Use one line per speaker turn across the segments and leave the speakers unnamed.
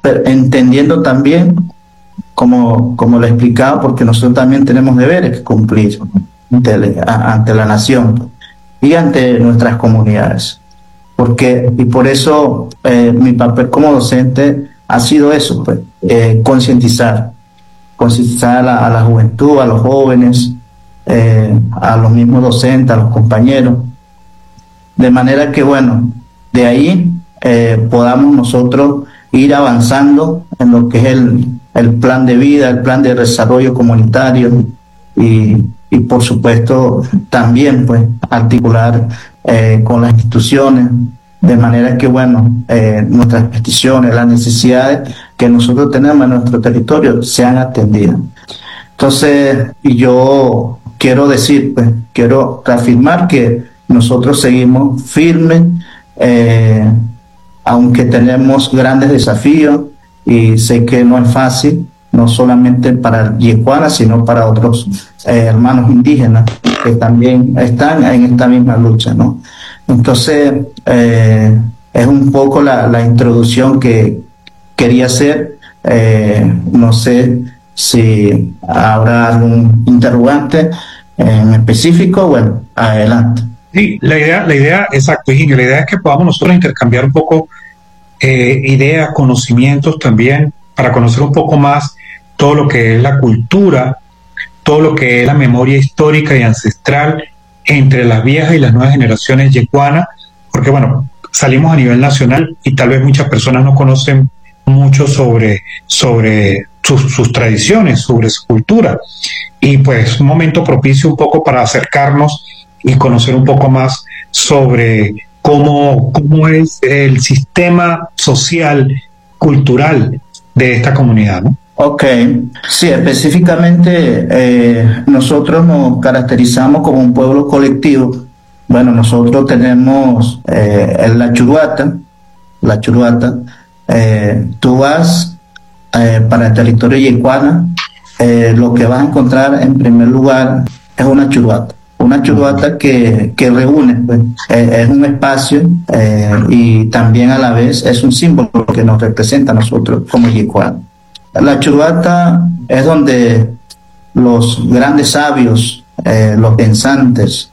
pero entendiendo también, como lo he explicado, porque nosotros también tenemos deberes que cumplir ante la nación y ante nuestras comunidades. Y por eso mi papel como docente ha sido eso, pues, concientizar a la juventud, a los jóvenes, a los mismos docentes, a los compañeros, de manera que, bueno, de ahí podamos nosotros ir avanzando en lo que es el plan de vida, el plan de desarrollo comunitario y por supuesto también pues articular con las instituciones, de manera que, bueno, nuestras peticiones, las necesidades que nosotros tenemos en nuestro territorio sean atendidas. Entonces, y yo quiero decir, pues, quiero reafirmar que nosotros seguimos firmes, aunque tenemos grandes desafíos, y sé que no es fácil, no solamente para Yecuana, sino para otros hermanos indígenas que también están en esta misma lucha, ¿no? Entonces, es un poco la introducción que quería hacer. No sé si habrá algún interrogante en específico. Bueno, adelante.
Sí, la idea, exacto, Higinio, la idea es que podamos nosotros intercambiar un poco ideas, conocimientos también, para conocer un poco más todo lo que es la cultura, todo lo que es la memoria histórica y ancestral entre las viejas y las nuevas generaciones yecuanas, porque bueno, salimos a nivel nacional y tal vez muchas personas no conocen mucho sobre sus tradiciones, sobre su cultura, y pues un momento propicio un poco para acercarnos y conocer un poco más sobre cómo es el sistema social, cultural de esta comunidad, ¿no?
Ok, sí, específicamente nosotros nos caracterizamos como un pueblo colectivo. Bueno, nosotros tenemos la churuata. Tú vas para el territorio yecuana, lo que vas a encontrar en primer lugar es una churuata. Una churuata que reúne, pues, es un espacio y también a la vez es un símbolo que nos representa a nosotros como yecuanos. La churuata es donde los grandes sabios, los pensantes,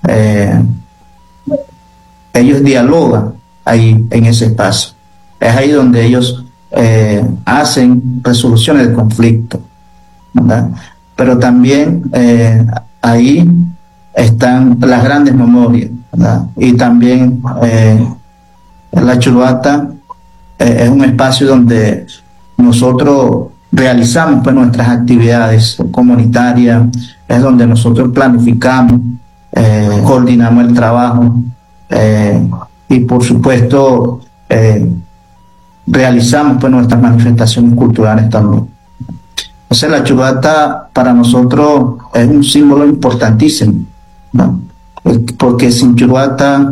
ellos dialogan ahí en ese espacio. Es ahí donde ellos hacen resoluciones de conflicto, ¿verdad? Pero también ahí están las grandes memorias, ¿verdad? Y también la churuata es un espacio donde nosotros realizamos, pues, nuestras actividades comunitarias, es donde nosotros planificamos, coordinamos el trabajo y por supuesto realizamos, pues, nuestras manifestaciones culturales también. Entonces la churuata para nosotros es un símbolo importantísimo, ¿no? Porque sin churuata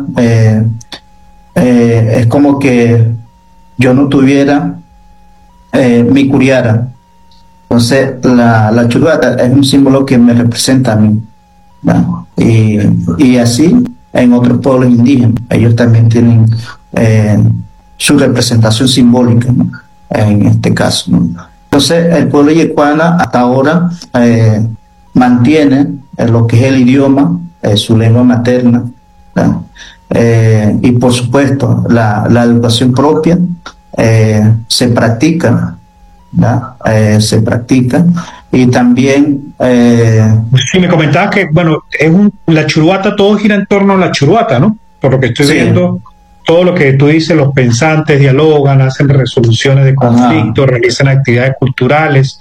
es como que yo no tuviera mi curiara. Entonces la churuata es un símbolo que me representa a mí, ¿no? Y así en otros pueblos indígenas ellos también tienen su representación simbólica, ¿no? En este caso, ¿no? Entonces el pueblo yecuana hasta ahora mantiene lo que es el idioma, su lengua materna, ¿no? Y por supuesto la educación propia se practica, ¿no? Se practica, y también
sí, me comentabas que bueno, la churuata, todo gira en torno a la churuata, ¿no? Por lo que estoy viendo, todo lo que tú dices, los pensantes dialogan, hacen resoluciones de conflictos, realizan actividades culturales,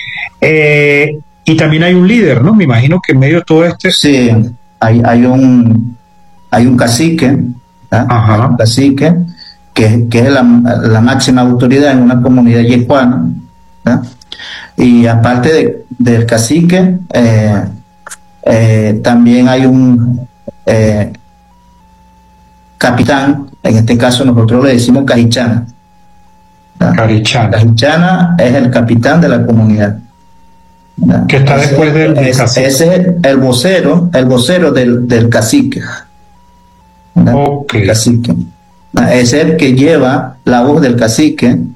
y también hay un líder, ¿no? Me imagino que en medio de todo
sí, hay un cacique, ¿no? Hay un cacique que es la máxima autoridad en una comunidad yecuana, ¿no? Y aparte del cacique, también hay un capitán. En este caso nosotros le decimos Carichana. Carichana es el capitán de la comunidad, ¿no? Que está después del cacique. Ese es el vocero del cacique, ¿no? Okay. El cacique es el que lleva la voz del cacique